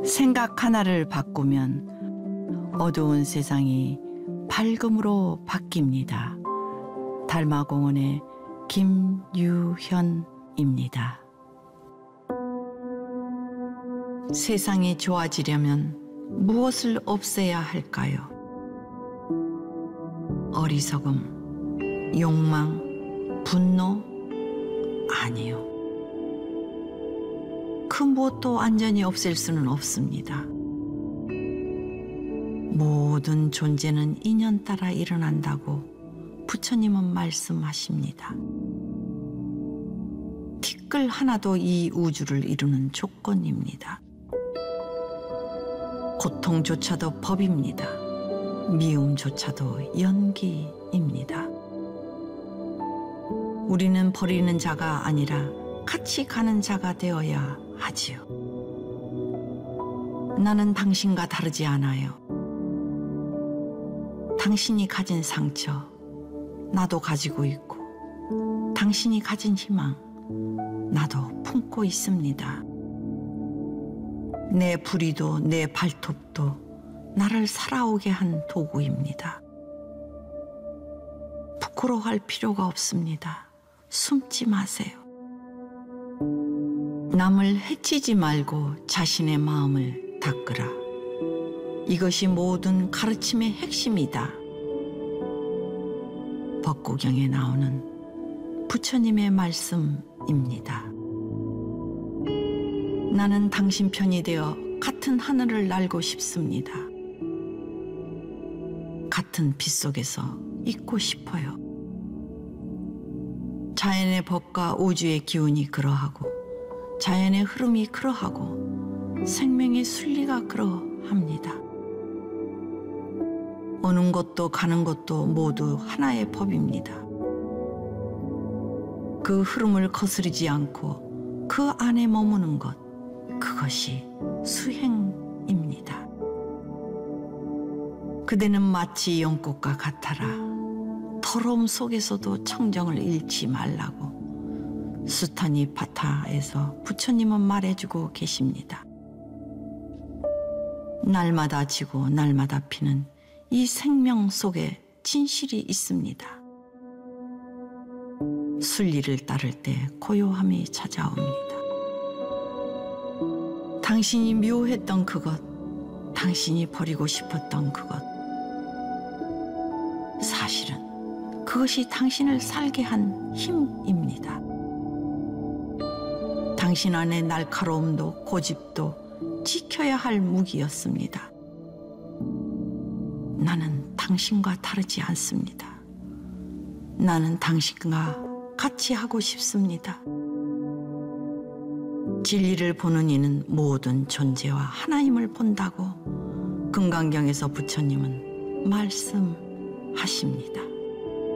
생각 하나를 바꾸면 어두운 세상이 밝음으로 바뀝니다. 달마공원의 김유현입니다. 세상이 좋아지려면 무엇을 없애야 할까요? 어리석음, 욕망, 분노? 아니요. 그 무엇도 완전히 없앨 수는 없습니다. 모든 존재는 인연 따라 일어난다고 부처님은 말씀하십니다. 티끌 하나도 이 우주를 이루는 조건입니다. 고통조차도 법입니다. 미움조차도 연기입니다. 우리는 버리는 자가 아니라 같이 가는 자가 되어야 하지요. 나는 당신과 다르지 않아요. 당신이 가진 상처, 나도 가지고 있고, 당신이 가진 희망, 나도 품고 있습니다. 내 부리도 내 발톱도 나를 살아오게 한 도구입니다. 부끄러워할 필요가 없습니다. 숨지 마세요. 남을 해치지 말고 자신의 마음을 닦으라. 이것이 모든 가르침의 핵심이다. 법구경에 나오는 부처님의 말씀입니다. 나는 당신 편이 되어 같은 하늘을 날고 싶습니다. 같은 빛 속에서 있고 싶어요. 자연의 법과 우주의 기운이 그러하고 자연의 흐름이 그러하고 생명의 순리가 그러합니다. 오는 것도 가는 것도 모두 하나의 법입니다. 그 흐름을 거스르지 않고 그 안에 머무는 것, 그것이 수행입니다. 그대는 마치 연꽃과 같아라. 더러움 속에서도 청정을 잃지 말라고 수타니파타에서 부처님은 말해주고 계십니다. 날마다 지고 날마다 피는 이 생명 속에 진실이 있습니다. 순리를 따를 때 고요함이 찾아옵니다. 당신이 묘했던 그것, 당신이 버리고 싶었던 그것, 사실은 그것이 당신을 살게 한 힘입니다. 당신 안의 날카로움도 고집도 지켜야 할 무기였습니다. 나는 당신과 다르지 않습니다. 나는 당신과 같이 하고 싶습니다. 진리를 보는 이는 모든 존재와 하나임을 본다고 금강경에서 부처님은 말씀하십니다.